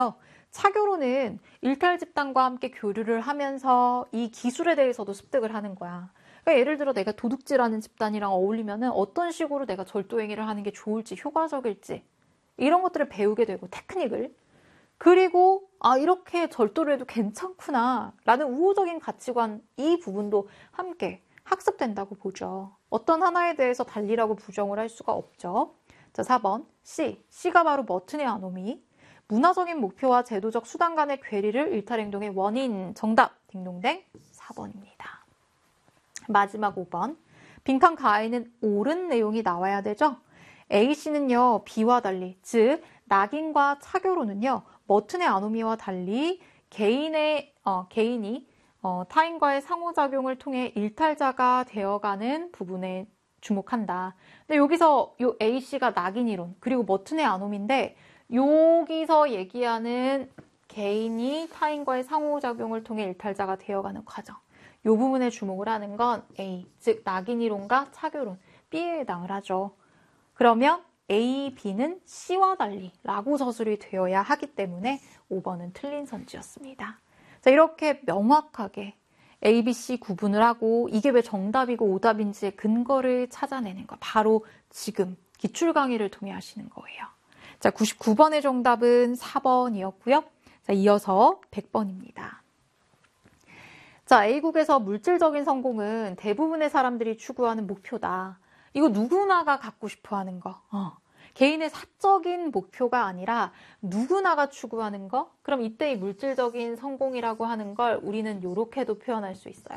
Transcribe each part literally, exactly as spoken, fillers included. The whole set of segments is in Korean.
차교로는 일탈 집단과 함께 교류를 하면서 이 기술에 대해서도 습득을 하는 거야. 그러니까 예를 들어 내가 도둑질하는 집단이랑 어울리면은 어떤 식으로 내가 절도행위를 하는 게 좋을지, 효과적일지 이런 것들을 배우게 되고, 테크닉을. 그리고 아, 이렇게 절도를 해도 괜찮구나 라는 우호적인 가치관, 이 부분도 함께 학습된다고 보죠. 어떤 하나에 대해서 달리라고 부정을 할 수가 없죠. 자, 사 번 C. C가 바로 머튼의 아노미. 문화적인 목표와 제도적 수단 간의 괴리를 일탈행동의 원인. 정답 딩동댕 사 번입니다. 마지막 오 번. 빈칸 가에는 옳은 내용이 나와야 되죠. A씨는요, B와 달리, 즉 낙인과 차교로는요, 머튼의 아노미와 달리 개인의 어, 개인이 어, 타인과의 상호작용을 통해 일탈자가 되어가는 부분에 주목한다. 근데 여기서 요 A씨가 낙인 이론, 그리고 머튼의 아노미인데, 여기서 얘기하는 개인이 타인과의 상호작용을 통해 일탈자가 되어가는 과정, 이 부분에 주목을 하는 건 A, 즉 낙인 이론과 차교론, B에 해당을 하죠. 그러면 A, B는 C와 달리 라고 서술이 되어야 하기 때문에 오 번은 틀린 선지였습니다. 자, 이렇게 명확하게 A, B, C 구분을 하고 이게 왜 정답이고 오답인지의 근거를 찾아내는 거, 바로 지금 기출 강의를 통해 하시는 거예요. 자, 구십구 번의 정답은 사 번이었고요. 자, 이어서 백 번입니다. 자, A국에서 물질적인 성공은 대부분의 사람들이 추구하는 목표다. 이거 누구나가 갖고 싶어 하는 거. 어. 개인의 사적인 목표가 아니라 누구나가 추구하는 거? 그럼 이때 이 물질적인 성공이라고 하는 걸 우리는 이렇게도 표현할 수 있어요.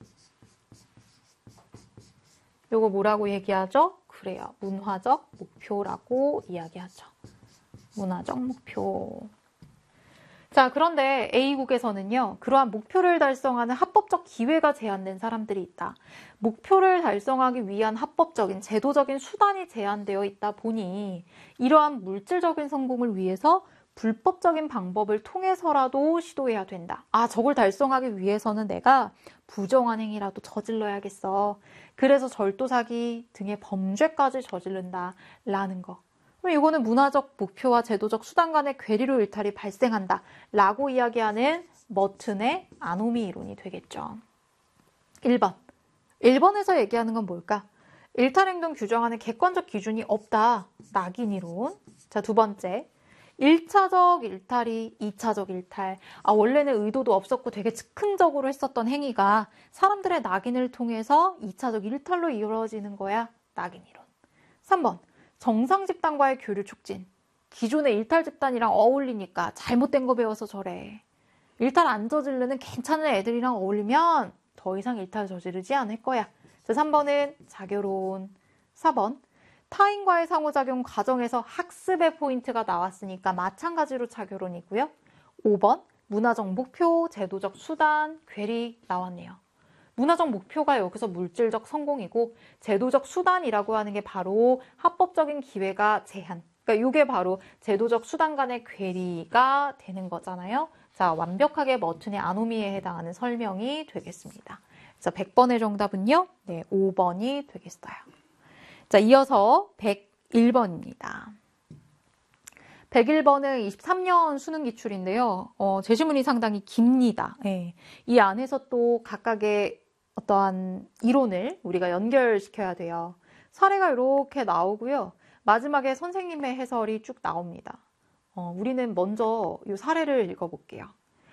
요거 뭐라고 얘기하죠? 그래요. 문화적 목표라고 이야기하죠. 문화적 목표. 자, 그런데 A국에서는요, 그러한 목표를 달성하는 합법적 기회가 제한된 사람들이 있다. 목표를 달성하기 위한 합법적인 제도적인 수단이 제한되어 있다 보니 이러한 물질적인 성공을 위해서 불법적인 방법을 통해서라도 시도해야 된다. 아, 저걸 달성하기 위해서는 내가 부정한 행위라도 저질러야겠어. 그래서 절도, 사기 등의 범죄까지 저지른다 라는 거. 그럼 이거는 문화적 목표와 제도적 수단 간의 괴리로 일탈이 발생한다 라고 이야기하는 머튼의 아노미 이론이 되겠죠. 일 번. 일 번에서 얘기하는 건 뭘까? 일탈행동 규정하는 객관적 기준이 없다. 낙인 이론. 자, 두 번째. 일 차적 일탈이 이 차적 일탈. 아, 원래는 의도도 없었고 되게 즉흥적으로 했었던 행위가 사람들의 낙인을 통해서 이 차적 일탈로 이루어지는 거야. 낙인 이론. 삼 번. 정상 집단과의 교류 촉진. 기존의 일탈 집단이랑 어울리니까 잘못된 거 배워서 저래. 일탈 안 저지르는 괜찮은 애들이랑 어울리면 더 이상 일탈 저지르지 않을 거야. 자, 삼 번은 자교론. 사 번. 타인과의 상호작용 과정에서 학습의 포인트가 나왔으니까 마찬가지로 자교론이고요. 오 번. 문화적 목표, 제도적 수단, 괴리 나왔네요. 문화적 목표가 여기서 물질적 성공이고 제도적 수단이라고 하는 게 바로 합법적인 기회가 제한. 그러니까 이게 바로 제도적 수단 간의 괴리가 되는 거잖아요. 자, 완벽하게 머튼의 아노미에 해당하는 설명이 되겠습니다. 그래서 백 번의 정답은요. 네, 오 번이 되겠어요. 자, 이어서 백일 번입니다. 백일 번은 이십삼 년 수능 기출인데요. 어, 제시문이 상당히 깁니다. 네. 이 안에서 또 각각의 어떠한 이론을 우리가 연결시켜야 돼요. 사례가 이렇게 나오고요. 마지막에 선생님의 해설이 쭉 나옵니다. 어, 우리는 먼저 이 사례를 읽어볼게요.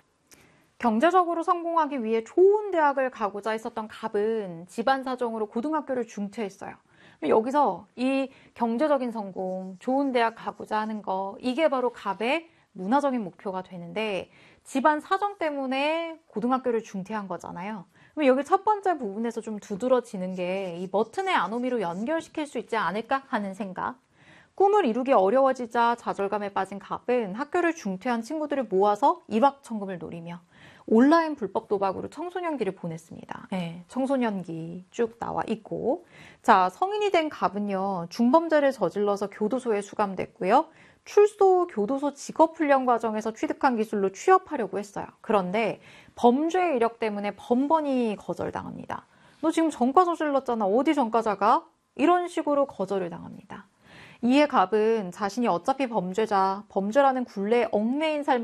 경제적으로 성공하기 위해 좋은 대학을 가고자 했었던 갑은 집안 사정으로 고등학교를 중퇴했어요. 여기서 이 경제적인 성공, 좋은 대학 가고자 하는 거, 이게 바로 갑의 문화적인 목표가 되는데 집안 사정 때문에 고등학교를 중퇴한 거잖아요. 그럼 여기 첫 번째 부분에서 좀 두드러지는 게 이 머튼의 아노미로 연결시킬 수 있지 않을까 하는 생각. 꿈을 이루기 어려워지자 좌절감에 빠진 갑은 학교를 중퇴한 친구들을 모아서 일확천금을 노리며 온라인 불법 도박으로 청소년기를 보냈습니다. 네, 청소년기 쭉 나와 있고, 자, 성인이 된 갑은요, 중범죄를 저질러서 교도소에 수감됐고요. 출소 교도소 직업훈련 과정에서 취득한 기술로 취업하려고 했어요. 그런데 범죄 이력 때문에 번번이 거절당합니다. 너 지금 전과 저질렀잖아. 어디 전과자가? 이런 식으로 거절을 당합니다. 이의 갑은 자신이 어차피 범죄자, 범죄라는 굴레에 얽매인 삶을